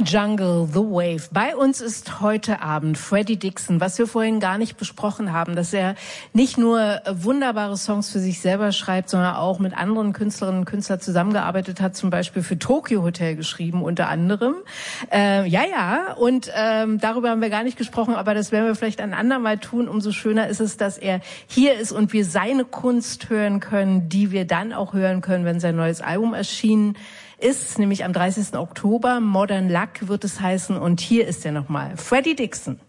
Jungle, The Wave. Bei uns ist heute Abend Freddie Dixon. Was wir vorhin gar nicht besprochen haben, dass er nicht nur wunderbare Songs für sich selber schreibt, sondern auch mit anderen Künstlerinnen und Künstlern zusammengearbeitet hat, zum Beispiel für Tokyo Hotel geschrieben, unter anderem. Und darüber haben wir gar nicht gesprochen, aber das werden wir vielleicht ein andermal tun. Umso schöner ist es, dass er hier ist und wir seine Kunst hören können, die wir dann auch hören können, wenn sein neues Album erschienen ist, nämlich am 30. Oktober. Modern Luck wird es heißen. Und hier ist er nochmal. Freddie Dixon.